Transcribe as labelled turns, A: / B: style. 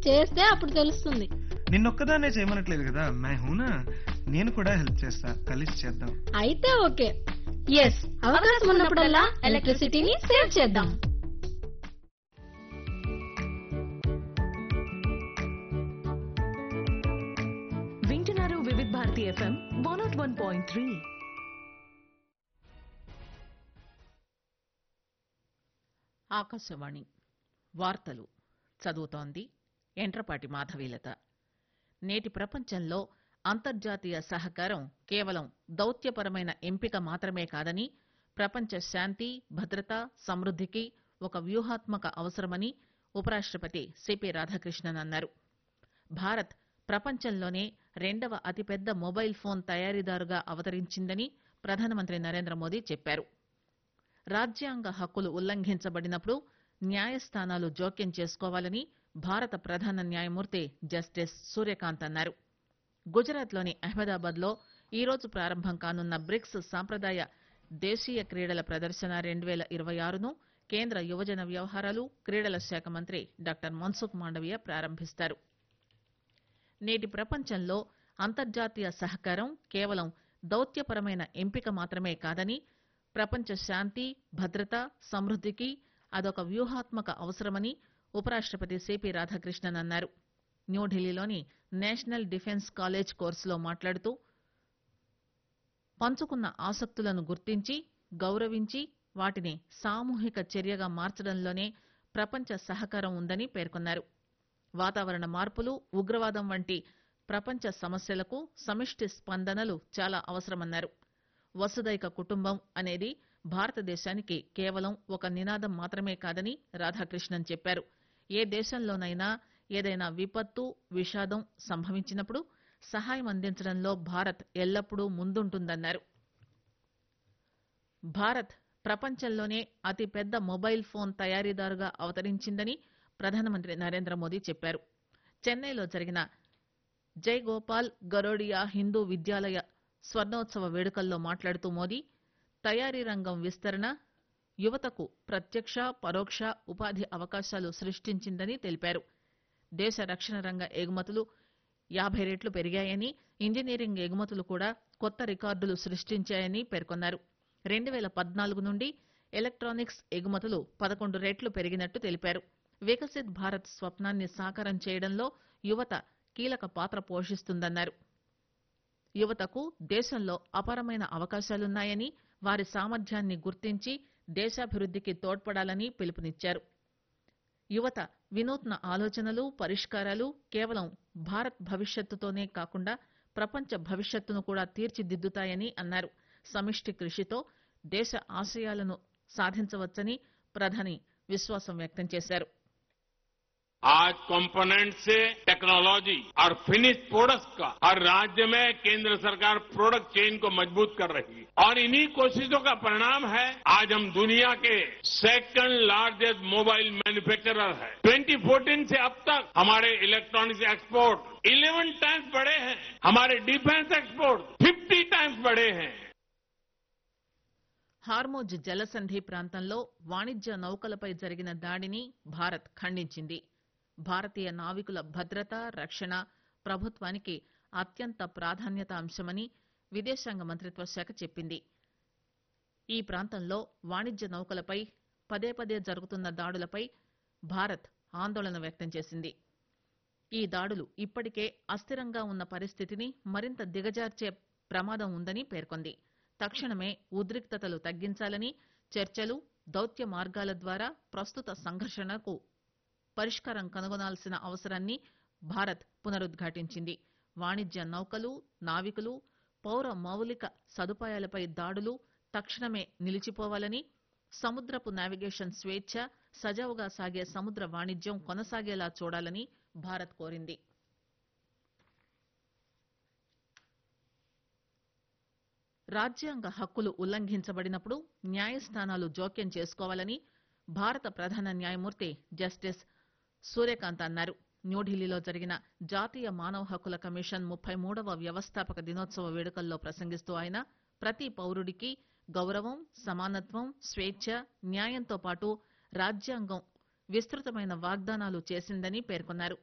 A: చేస్తే అప్పుడు తెలుస్తుంది.
B: నిన్నొక్కదాన్నే చేయమనట్లేదు కదా, మై హూనా. నేను కూడా హెల్ప్ చేస్తా, కలిసి చేద్దాం.
A: అయితే ఓకే. ఎస్, అవకాశం ఉన్నప్పుడల్లా ఎలక్ట్రిసిటీని సేవ్ చేద్దాం.
C: వింటున్నారు వివిధ భారతి FM 101.3.
D: ఆకాశవాణి వార్తలు చదువుతోంది ఎంట్రపాటి మాధవీలత. నేటి ప్రపంచంలో అంతర్జాతీయ సహకారం కేవలం దౌత్యపరమైన ఎంపిక మాత్రమే కాదని, ప్రపంచ శాంతి, భద్రత, సమృద్ధికి ఒక వ్యూహాత్మక అవసరమని ఉపరాష్ట్రపతి సిపి రాధాకృష్ణన్ అన్నారు. భారత్ ప్రపంచంలోనే రెండవ అతిపెద్ద మొబైల్ ఫోన్ తయారీదారుగా అవతరించిందని ప్రధానమంత్రి నరేంద్ర మోదీ చెప్పారు. రాజ్యాంగ హక్కులు ఉల్లంఘించబడినప్పుడు న్యాయస్థానాలు జోక్యం చేసుకోవాలని భారత ప్రధాన న్యాయమూర్తి జస్టిస్ సూర్యకాంత్ అన్నారు. గుజరాత్లోని అహ్మదాబాద్లో ఈరోజు ప్రారంభం కానున్న బ్రిక్స్ సాంప్రదాయ దేశీయ క్రీడల ప్రదర్శన 2026ను కేంద్ర యువజన వ్యవహారాలు, క్రీడల శాఖ మంత్రి డాక్టర్ మన్సుఖ్ మాండవీయ ప్రారంభిస్తారు. నేటి ప్రపంచంలో అంతర్జాతీయ సహకారం కేవలం దౌత్యపరమైన ఎంపిక మాత్రమే కాదని, ప్రపంచ శాంతి, భద్రత, సమృద్ధికి అదొక వ్యూహాత్మక అవసరమని ఉపరాష్ట్రపతి సిపి రాధాకృష్ణన్ అన్నారు. న్యూఢిల్లీలోని నేషనల్ డిఫెన్స్ కాలేజ్ కోర్సులో మాట్లాడుతూ, పంచుకున్న ఆసక్తులను గుర్తించి, గౌరవించి వాటిని సామూహిక చర్యగా మార్చడంలోనే ప్రపంచ సహకారం ఉందని పేర్కొన్నారు. వాతావరణ మార్పులు, ఉగ్రవాదం వంటి ప్రపంచ సమస్యలకు సమిష్టి స్పందనలు చాలా అవసరమన్నారు. వసుదైక కుటుంబం అనేది భారతదేశానికి కేవలం ఒక నినాదం మాత్రమే కాదని రాధాకృష్ణన్ చెప్పారు. ఏ దేశంలోనైనా ఏదైనా విపత్తు, విషాదం సంభవించినప్పుడు సహాయం అందించడంలో భారత్ ఎల్లప్పుడూ ముందుంటుందన్నారు. భారత్ ప్రపంచంలోనే అతిపెద్ద మొబైల్ ఫోన్ తయారీదారుగా అవతరించిందని ప్రధానమంత్రి నరేంద్ర మోదీ చెప్పారు. చెన్నైలో జరిగిన జైగోపాల్ గరోడియా హిందూ విద్యాలయ స్వర్ణోత్సవ వేడుకల్లో మాట్లాడుతూ మోదీ, తయారీ రంగం విస్తరణ యువతకు ప్రత్యక్ష, పరోక్ష ఉపాధి అవకాశాలు సృష్టించిందని తెలిపారు. దేశ రక్షణ రంగ ఎగుమతులు 50 రెట్లు పెరిగాయని, ఇంజనీరింగ్ ఎగుమతులు కూడా కొత్త రికార్డులు సృష్టించాయని పేర్కొన్నారు. 2014 నుండి ఎలక్ట్రానిక్స్ ఎగుమతులు 11 రెట్లు పెరిగినట్టు తెలిపారు. వికసిత్ భారత్ స్వప్నాన్ని సాకారం చేయడంలో యువత కీలక పాత్ర పోషిస్తుందన్నారు. యువతకు దేశంలో అపారమైన అవకాశాలున్నాయని, వారి సామర్థ్యాన్ని గుర్తించి దేశాభివృద్ధికి తోడ్పడాలని పిలుపునిచ్చారు. యువత వినూత్న ఆలోచనలు, పరిష్కారాలు కేవలం భారత్ భవిష్యత్తుతోనే కాకుండా ప్రపంచ భవిష్యత్తును కూడా తీర్చిదిద్దుతాయని అన్నారు. సమిష్టి కృషితో దేశ ఆశయాలను సాధించవచ్చని ప్రధాని విశ్వాసం వ్యక్తం చేశారు.
E: आज कंपोनेंट से टेक्नोलॉजी और फिनिश प्रोडक्ट्स का हर राज्य में केंद्र सरकार प्रोडक्ट चेन को मजबूत कर रही है और इन्हीं कोशिशों का परिणाम है आज हम दुनिया के सेकंड लार्जेस्ट मोबाइल मैन्युफैक्चरर है। 2014 से अब तक हमारे इलेक्ट्रॉनिक्स एक्सपोर्ट 11 टाइम्स बढ़े हैं, हमारे डिफेंस एक्सपोर्ट 50 टाइम्स बढ़े हैं.
D: హార్మోజ్ జలసంధి ప్రాంతంలో వాణిజ్య నౌకలపై జరిగిన దాడిని భారత్ ఖండించింది. భారతీయ నావికుల భద్రత, రక్షణ ప్రభుత్వానికి అత్యంత ప్రాధాన్యత అంశమని విదేశాంగ మంత్రిత్వ శాఖ చెప్పింది. ఈ ప్రాంతంలో వాణిజ్య నౌకలపై పదే పదే జరుగుతున్న దాడులపై భారత్ ఆందోళన వ్యక్తం చేసింది. ఈ దాడులు ఇప్పటికే అస్థిరంగా ఉన్న పరిస్థితిని మరింత దిగజార్చే ప్రమాదం ఉందని పేర్కొంది. తక్షణమే ఉద్రిక్తతలు తగ్గించాలని, చర్చలు, దౌత్య మార్గాల ద్వారా ప్రస్తుత సంఘర్షణకు పరిష్కారం కనుగొనాల్సిన అవసరాన్ని భారత్ పునరుద్ఘాటించింది. వాణిజ్య నౌకలు, నావికులు, పౌర మౌలిక సదుపాయాలపై దాడులు తక్షణమే నిలిచిపోవాలని, సముద్రపు నావిగేషన్ స్వేచ్ఛ, సజావుగా సాగే సముద్ర వాణిజ్యం కొనసాగేలా చూడాలని భారత్ కోరింది. రాజ్యాంగ హక్కులు ఉల్లంఘించబడినప్పుడు న్యాయస్థానాలు జోక్యం చేసుకోవాలని భారత ప్రధాన న్యాయమూర్తి జస్టిస్ సూర్యకాంత్ అన్నారు. న్యూఢిల్లీలో జరిగిన జాతీయ మానవ హక్కుల కమిషన్ 33వ వ్యవస్థాపక దినోత్సవ వేడుకల్లో ప్రసంగిస్తూ ఆయన, ప్రతి పౌరుడికి గౌరవం, సమానత్వం, స్వేచ్ఛ, న్యాయంతో పాటు రాజ్యాంగం విస్తృతమైన వాగ్దానాలు చేసిందని పేర్కొన్నారు.